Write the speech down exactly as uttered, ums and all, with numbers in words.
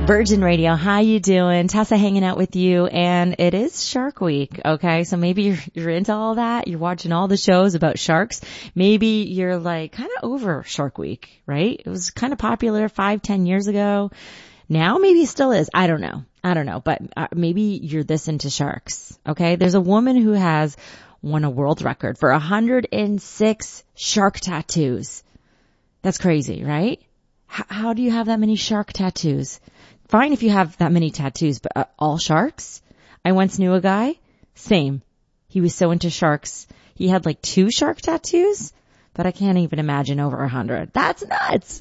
Virgin Radio, how you doing? Tessa hanging out with you, and it is Shark Week, okay? So maybe you're, you're into all that. You're watching all the shows about sharks. Maybe you're like kind of over Shark Week, right? It was kind of popular five, ten years ago. Now maybe it still is. I don't know. I don't know, but uh, maybe you're this into sharks, okay? There's a woman who has won a world record for one hundred six shark tattoos. That's crazy, right? H- how do you have that many shark tattoos? Fine if you have that many tattoos, but uh, all sharks? I once knew a guy, same. He was so into sharks. He had like two shark tattoos, but I can't even imagine over a hundred. That's nuts.